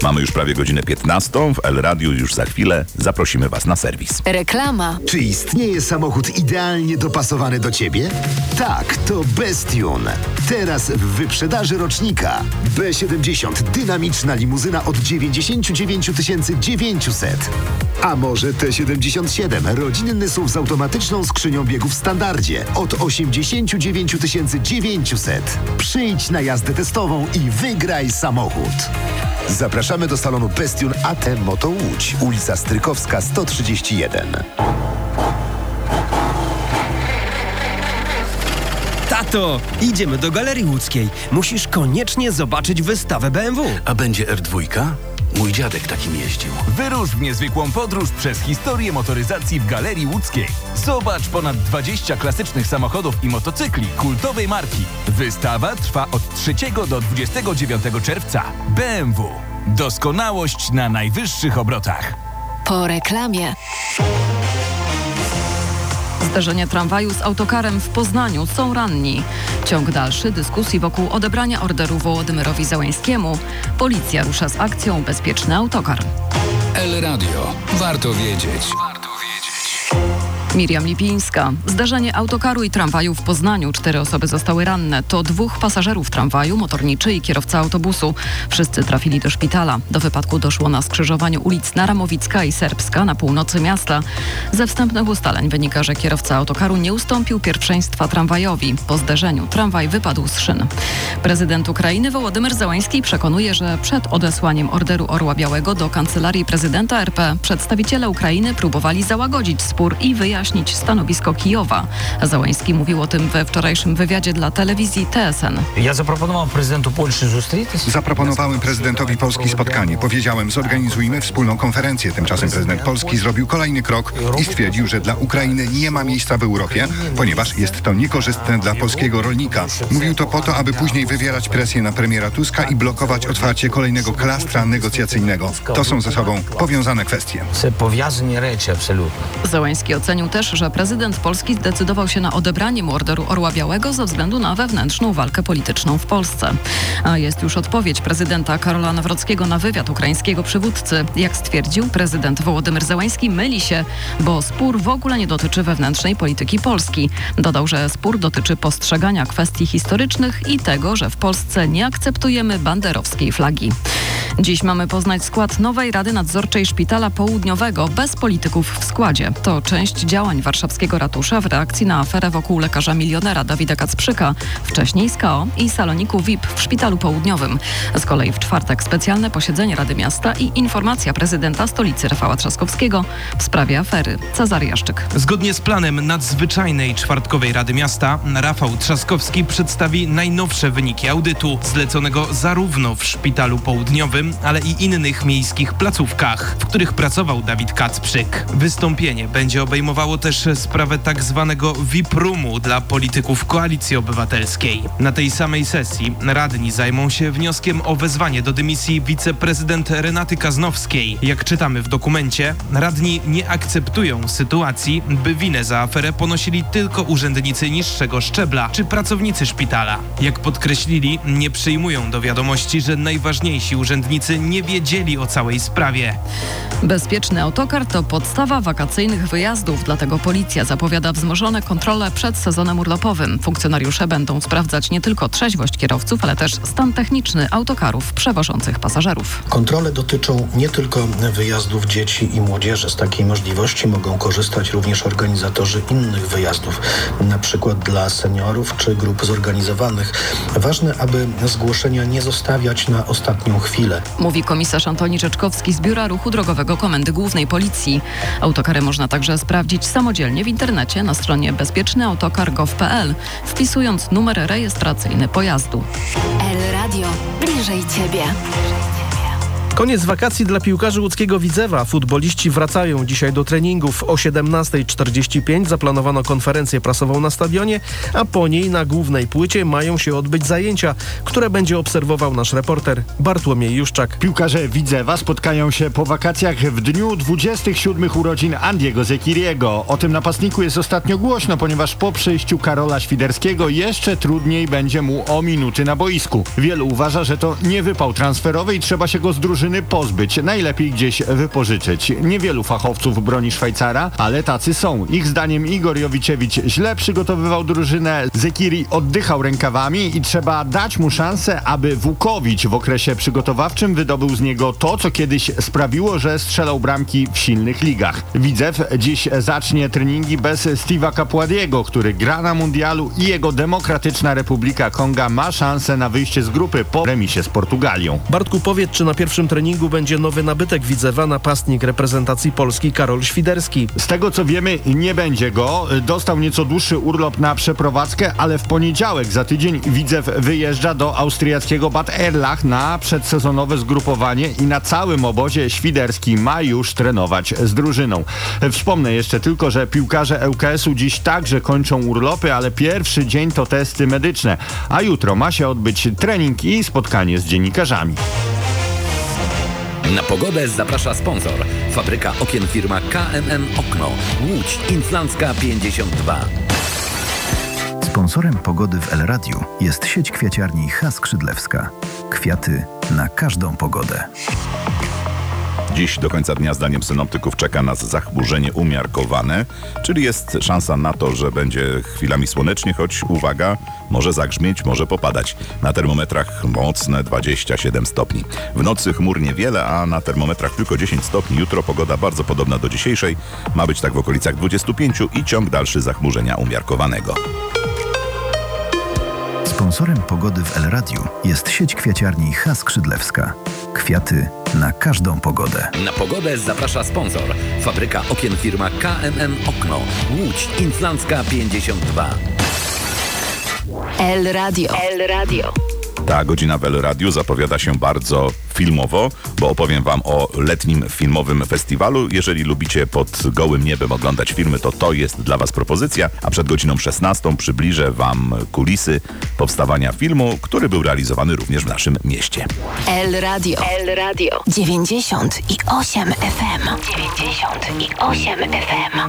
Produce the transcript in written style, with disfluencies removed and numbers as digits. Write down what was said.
Mamy już prawie godzinę 15. W El Radiu już za chwilę zaprosimy Was na serwis. Reklama. Czy istnieje samochód idealnie dopasowany do Ciebie? Tak, to Bestune. Teraz w wyprzedaży rocznika. B70 dynamiczna limuzyna od 99 900. A może T77 rodzinny SUV z automatyczną skrzynią biegów w standardzie od 89 900. Przyjdź na jazdę testową i wygraj samochód. Zapraszamy do salonu Bestune AT Moto Łódź, ulica Strykowska 131. Tato, idziemy do Galerii Łódzkiej. Musisz koniecznie zobaczyć wystawę BMW. A będzie R2? Mój dziadek takim jeździł. Wyrusz w niezwykłą podróż przez historię motoryzacji w Galerii Łódzkiej. Zobacz ponad 20 klasycznych samochodów i motocykli kultowej marki. Wystawa trwa od 3 do 29 czerwca. BMW. Doskonałość na najwyższych obrotach. Po reklamie. Zderzenie tramwaju z autokarem w Poznaniu. Są ranni. Ciąg dalszy dyskusji wokół odebrania orderu Wołodymyrowi Zełańskiemu. Policja rusza z akcją Bezpieczny autokar. El Radio. Warto wiedzieć. Miriam Lipińska. Zdarzenie autokaru i tramwaju w Poznaniu. 4 osoby zostały ranne. To 2 pasażerów tramwaju, motorniczy i kierowca autobusu. Wszyscy trafili do szpitala. Do wypadku doszło na skrzyżowaniu ulic Naramowicka i Serbska na północy miasta. Ze wstępnych ustaleń wynika, że kierowca autokaru nie ustąpił pierwszeństwa tramwajowi. Po zderzeniu tramwaj wypadł z szyn. Prezydent Ukrainy Wołodymyr Zełański przekonuje, że przed odesłaniem orderu Orła Białego do Kancelarii Prezydenta RP przedstawiciele Ukrainy próbowali załagodzić spór i wyjaśnić stanowisko Kijowa. Zełański mówił o tym we wczorajszym wywiadzie dla telewizji TSN. Zaproponowałem prezydentowi Polski spotkanie. Powiedziałem, zorganizujmy wspólną konferencję. Tymczasem prezydent Polski zrobił kolejny krok i stwierdził, że dla Ukrainy nie ma miejsca w Europie, ponieważ jest to niekorzystne dla polskiego rolnika. Mówił to po to, aby później wywierać presję na premiera Tuska i blokować otwarcie kolejnego klastra negocjacyjnego. To są ze sobą powiązane kwestie. Zełański ocenił też, że prezydent Polski zdecydował się na odebranie mu orderu Orła Białego ze względu na wewnętrzną walkę polityczną w Polsce. A jest już odpowiedź prezydenta Karola Nawrockiego na wywiad ukraińskiego przywódcy. Jak stwierdził, prezydent Wołodymyr Zełański myli się, bo spór w ogóle nie dotyczy wewnętrznej polityki Polski. Dodał, że spór dotyczy postrzegania kwestii historycznych i tego, że w Polsce nie akceptujemy banderowskiej flagi. Dziś mamy poznać skład nowej Rady Nadzorczej Szpitala Południowego bez polityków w składzie. To część działań warszawskiego ratusza w reakcji na aferę wokół lekarza milionera Dawida Kacprzyka, wcześniej z KO i saloniku VIP w Szpitalu Południowym. Z kolei w czwartek specjalne posiedzenie Rady Miasta i informacja prezydenta stolicy Rafała Trzaskowskiego w sprawie afery. Cezary Jaszczyk. Zgodnie z planem nadzwyczajnej czwartkowej Rady Miasta Rafał Trzaskowski przedstawi najnowsze wyniki audytu zleconego zarówno w Szpitalu Południowym, ale i innych miejskich placówkach, w których pracował Dawid Kacprzyk. Wystąpienie będzie obejmowało też sprawę tak zwanego VIP-roomu dla polityków Koalicji Obywatelskiej. Na tej samej sesji radni zajmą się wnioskiem o wezwanie do dymisji wiceprezydent Renaty Kaznowskiej. Jak czytamy w dokumencie, radni nie akceptują sytuacji, by winę za aferę ponosili tylko urzędnicy niższego szczebla czy pracownicy szpitala. Jak podkreślili, nie przyjmują do wiadomości, że najważniejsi urzędnicy nie wiedzieli o całej sprawie. Bezpieczny autokar to podstawa wakacyjnych wyjazdów, dlatego policja zapowiada wzmożone kontrole przed sezonem urlopowym. Funkcjonariusze będą sprawdzać nie tylko trzeźwość kierowców, ale też stan techniczny autokarów przewożących pasażerów. Kontrole dotyczą nie tylko wyjazdów dzieci i młodzieży. Z takiej możliwości mogą korzystać również organizatorzy innych wyjazdów, na przykład dla seniorów czy grup zorganizowanych. Ważne, aby zgłoszenia nie zostawiać na ostatnią chwilę. Mówi komisarz Antoni Rzeczkowski z Biura Ruchu Drogowego Komendy Głównej Policji. Autokary można także sprawdzić samodzielnie w internecie na stronie bezpiecznyautokar.gov.pl, wpisując numer rejestracyjny pojazdu. El Radio. Bliżej Ciebie. Koniec wakacji dla piłkarzy łódzkiego Widzewa. Futboliści wracają dzisiaj do treningów. O 17:45 zaplanowano konferencję prasową na stadionie, a po niej na głównej płycie mają się odbyć zajęcia, które będzie obserwował nasz reporter Bartłomiej Juszczak. Piłkarze Widzewa spotkają się po wakacjach w dniu 27 urodzin Andiego Zekiriego. O tym napastniku jest ostatnio głośno, ponieważ po przyjściu Karola Świderskiego jeszcze trudniej będzie mu o minuty na boisku. Wielu uważa, że to nie wypał transferowy i trzeba się go z drużyny drużyny pozbyć, najlepiej gdzieś wypożyczyć. Niewielu fachowców broni Szwajcara, ale tacy są. Ich zdaniem Igor Jowiczewicz źle przygotowywał drużynę, Zekiri oddychał rękawami i trzeba dać mu szansę, aby Wukowicz w okresie przygotowawczym wydobył z niego to, co kiedyś sprawiło, że strzelał bramki w silnych ligach. Widzew dziś zacznie treningi bez Steve'a Capuadiego, który gra na mundialu i jego Demokratyczna Republika Konga ma szansę na wyjście z grupy po remisie z Portugalią. Bartku, powiedz, czy na pierwszym treningu będzie nowy nabytek Widzewa, napastnik reprezentacji Polski Karol Świderski? Z tego co wiemy, nie będzie go. Dostał nieco dłuższy urlop na przeprowadzkę, ale w poniedziałek za tydzień Widzew wyjeżdża do austriackiego Bad Erlach na przedsezonowe zgrupowanie i na całym obozie Świderski ma już trenować z drużyną. Wspomnę jeszcze tylko, że piłkarze ŁKS-u dziś także kończą urlopy, ale pierwszy dzień to testy medyczne, a jutro ma się odbyć trening i spotkanie z dziennikarzami. Na pogodę zaprasza sponsor. Fabryka okien firma KMM Okno. Łódź Inflancka 52. Sponsorem pogody w El Radiu jest sieć kwiaciarni H. Skrzydlewska. Kwiaty na każdą pogodę. Dziś do końca dnia zdaniem synoptyków czeka nas zachmurzenie umiarkowane, czyli jest szansa na to, że będzie chwilami słonecznie, choć uwaga, może zagrzmieć, może popadać. Na termometrach mocne 27 stopni. W nocy chmur niewiele, a na termometrach tylko 10 stopni. Jutro pogoda bardzo podobna do dzisiejszej. Ma być tak w okolicach 25 i ciąg dalszy zachmurzenia umiarkowanego. Sponsorem pogody w El Radiu jest sieć kwiaciarni H. Skrzydlewska. Kwiaty na każdą pogodę. Na pogodę zaprasza sponsor. Fabryka okien firma KMM Okno. Łódź Inflancka 52. El Radio. El Radio. Ta godzina w El Radiu zapowiada się bardzo filmowo, bo opowiem wam o letnim filmowym festiwalu. Jeżeli lubicie pod gołym niebem oglądać filmy, to jest dla was propozycja, a przed godziną 16 przybliżę wam kulisy powstawania filmu, który był realizowany również w naszym mieście. El Radio. El Radio. 98 FM. 98 FM.